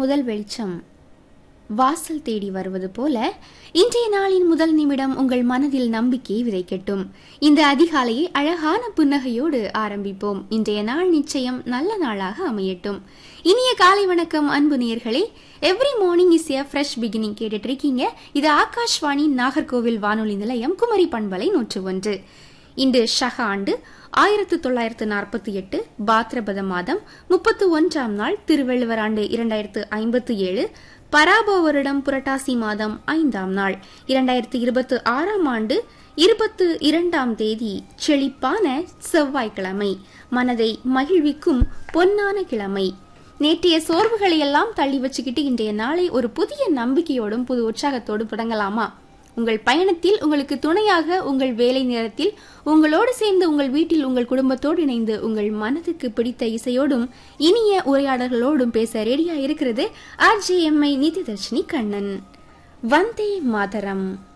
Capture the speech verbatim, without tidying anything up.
முதல் வெளிச்சம் வாசல் தேடி வருவது போல இன்றைய நாளின் முதல் நிமிடம் உங்கள் மனதில் நம்பிக்கையை விதைக்கட்டும். இந்த அதிகாலையை அழகான புன்னகையோடு ஆரம்பிப்போம். இன்றைய நாள் நிச்சயம் நல்ல நாளாக அமையட்டும். இனிய காலை வணக்கம் அன்பு நேயர்களே. Every morning is a fresh beginning கேட்டுட்டு இருக்கீங்க. இது ஆகாஷ்வாணி நாகர்கோவில் வானொலி நிலையம் குமரி பண்பலை நூற்று ஒன்று. இன்று ஷக ஆண்டு ஆயிரத்து தொள்ளாயிரத்து நாற்பத்தி எட்டு பாத்ரபத மாதம் முப்பத்தி ஒன்றாம் நாள், திருவள்ளுவர் ஆண்டு இரண்டாயிரத்து ஐம்பத்தி ஏழு, பராபோ வருடம் புரட்டாசி மாதம் ஐந்தாம் நாள், இரண்டாயிரத்து இருபத்தி ஆறாம் ஆண்டு இருபத்து இரண்டாம் தேதி, செழிப்பான செவ்வாய்க்கிழமை, மனதை மகிழ்விக்கும் பொன்னான கிழமை. நேற்றைய சோர்வுகளை எல்லாம் தள்ளி வச்சுக்கிட்டு இன்றைய நாளை ஒரு புதிய நம்பிக்கையோடும் புது உற்சாகத்தோடும் தொடங்கலாமா? உங்கள் பயணத்தில் உங்களுக்கு துணையாக உங்கள் வேலை நேரத்தில் உங்களோடு சேர்ந்து உங்கள் வீட்டில் உங்கள் குடும்பத்தோடு இணைந்து உங்கள் மனதுக்கு பிடித்த இசையோடும் இனிய உரையாடல்களோடும் பேச ரெடியா இருக்கிறது ஆர்ஜேஎம்ஐ நிதிதர்ஷினி கண்ணன். வந்தே மாதரம்.